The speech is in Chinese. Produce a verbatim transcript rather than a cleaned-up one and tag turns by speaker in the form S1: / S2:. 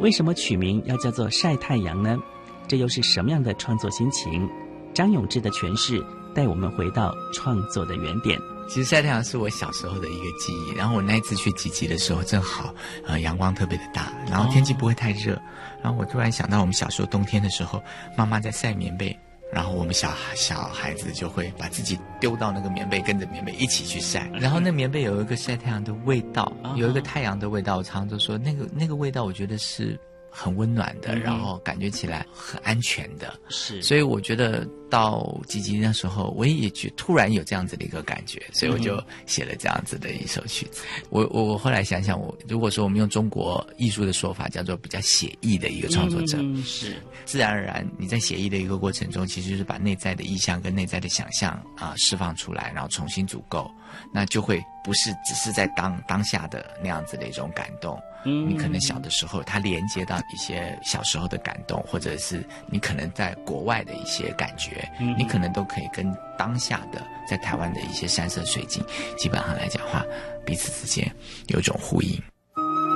S1: 为什么取名要叫做晒太阳呢？这又是什么样的创作心情？张永志的诠释带我们回到创作的原点。
S2: 其实晒太阳是我小时候的一个记忆，然后我那一次去集集的时候正好呃阳光特别的大，然后天气不会太热，然后我突然想到我们小时候冬天的时候，妈妈在晒棉被，然后我们小小孩子就会把自己丢到那个棉被，跟着棉被一起去晒，然后那棉被有一个晒太阳的味道，有一个太阳的味道，我常常都说那个那个味道我觉得是很温暖的，然后感觉起来很安全的，是，所以我觉得到集集那时候，我也觉突然有这样子的一个感觉，所以我就写了这样子的一首曲子。我我我后来想想，我如果说我们用中国艺术的说法，叫做比较写意的一个创作者，嗯、是自然而然你在写意的一个过程中，其实就是把内在的意象跟内在的想象啊、呃、释放出来，然后重新组构，那就会不是只是在当当下的那样子的一种感动。嗯，你可能小的时候，它连接到一些小时候的感动，或者是你可能在国外的一些感觉，嗯、你可能都可以跟当下的在台湾的一些山色水景，基本上来讲的话，彼此之间有一种呼应。